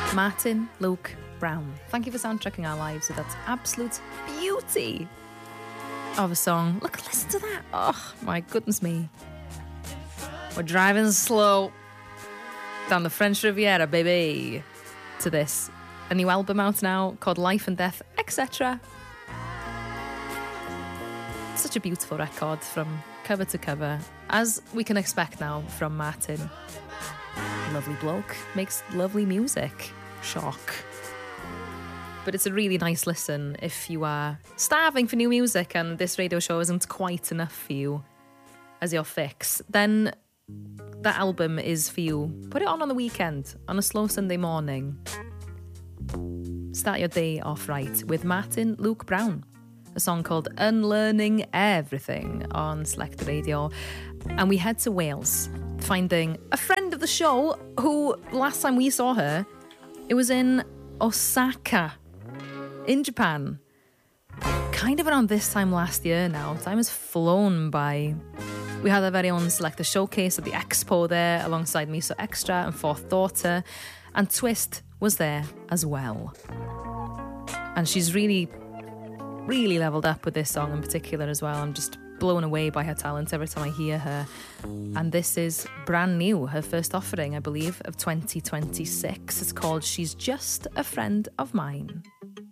Martin Luke Brown. Thank you for soundtracking our lives with that absolute beauty of a song. Look, listen to that. Oh, my goodness me. We're driving slow down the French Riviera, baby, to this. A new album out now called Life and Death, etc. Such a beautiful record from cover to cover, as we can expect now from Martin. Lovely bloke, makes lovely music. Shock. But it's a really nice listen if you are starving for new music and this radio show isn't quite enough for you as your fix. Then that album is for you. Put it on the weekend, on a slow Sunday morning. Start your day off right with Martin Luke Brown. A song called Unlearning Everything on Select Radio. And we head to Wales, finding a friend of the show who, last time we saw her, it was in Osaka, in Japan. Kind of around this time last year now. Time has flown by. We had our very own Selector showcase at the Expo there, alongside Miso Extra and Fourth Daughter. And Twist was there as well. And she's really leveled up with this song in particular as well. I'm just blown away by her talent every time I hear her. And this is brand new, her first offering, I believe, of 2026. It's called She's Just a Friend of Mine.